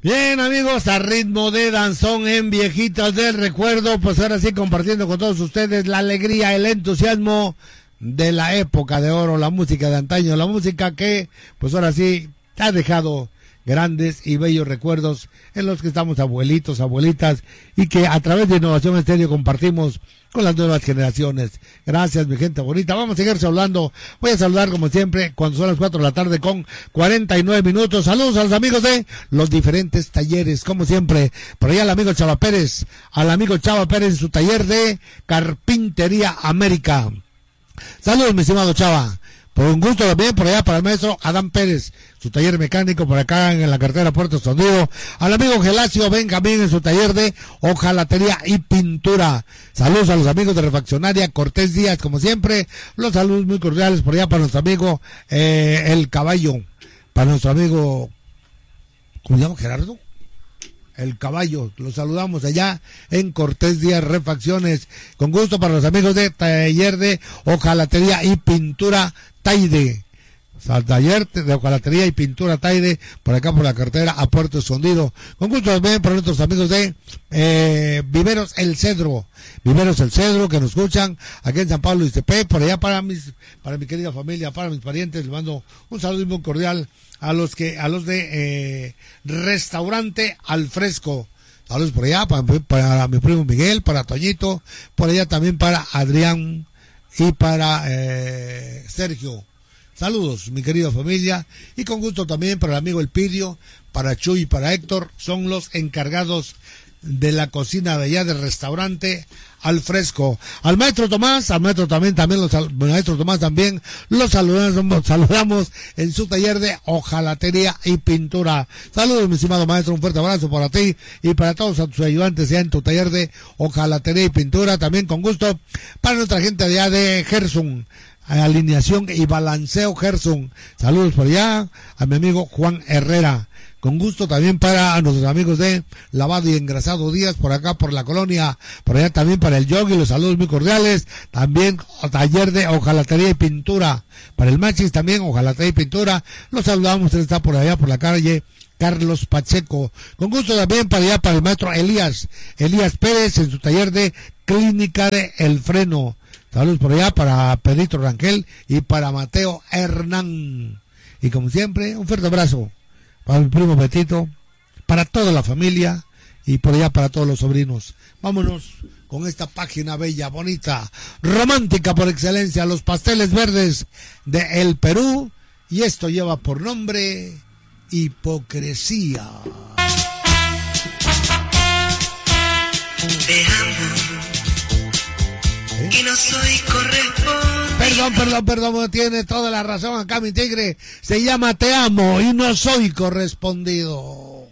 Bien, amigos, a ritmo de danzón en Viejitas del Recuerdo, pues ahora sí compartiendo con todos ustedes la alegría, el entusiasmo de la época de oro, la música de antaño, la música que pues ahora sí ha dejado grandes y bellos recuerdos en los que estamos abuelitos, abuelitas, y que a través de Innovación Estéreo compartimos con las nuevas generaciones. Gracias, mi gente bonita. Vamos a seguir saludando. Voy a saludar como siempre cuando son las 4 de la tarde con 49 minutos. Saludos a los amigos de los diferentes talleres, como siempre. Por allá al amigo Chava Pérez, en su taller de Carpintería América. Saludos, mi estimado Chava. Por un gusto también por allá para el maestro Adán Pérez, su taller mecánico por acá en la carretera Puerto Escondido. Al amigo Gelacio Benjamín en su taller de hojalatería y pintura. Saludos a los amigos de Refaccionaria Cortés Díaz, como siempre. Los saludos muy cordiales por allá para nuestro amigo El Caballo. Para nuestro amigo, ¿cómo se llama, Gerardo? El Caballo, los saludamos allá en Cortés Díaz Refacciones. Con gusto para los amigos de taller de hojalatería y pintura Taide. Taller de hojalatería y pintura Taide, por acá por la carretera a Puerto Escondido. Con gusto también para nuestros amigos de Viveros El Cedro, que nos escuchan aquí en San Pablo Iztepec. Por allá para mi querida familia, para mis parientes, les mando un saludo muy cordial a los de Restaurante Al Fresco. Saludos por allá para mi primo Miguel, para Toñito, por allá también para Adrián y para Sergio. Saludos, mi querida familia, y con gusto también para el amigo Elpidio, para Chuy y para Héctor, son los encargados de la cocina de allá del Restaurante Al Fresco. Al maestro Tomás, maestro Tomás también los saludamos en su taller de hojalatería y pintura. Saludos, mi estimado maestro, un fuerte abrazo para ti y para todos tus ayudantes ya en tu taller de hojalatería y pintura. También con gusto para nuestra gente allá de Gerson, alineación y balanceo Gerson. Saludos por allá a mi amigo Juan Herrera. Con gusto también para nuestros amigos de Lavado y Engrasado Díaz, por acá por la colonia, por allá también para el Yogi, los saludos muy cordiales. También taller de hojalatería y pintura, para el Machis también hojalatería y pintura, los saludamos, él está por allá por la calle Carlos Pacheco. Con gusto también para allá para el maestro Elías Pérez en su taller de Clínica de El Freno. Saludos por allá para Pedrito Rangel y para Mateo Hernán. Y como siempre, un fuerte abrazo para mi primo Betito, para toda la familia y por allá para todos los sobrinos. Vámonos con esta página bella, bonita, romántica por excelencia, los pasteles verdes de El Perú. Y esto lleva por nombre Hipocresía. Te amo y no soy correspondido. Perdón, tiene toda la razón acá mi tigre. Se llama Te amo y no soy correspondido.